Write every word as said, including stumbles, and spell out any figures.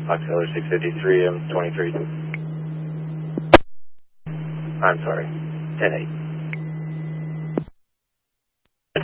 Foxtrot six fifty-three, M twenty-three. I'm sorry, ten eight.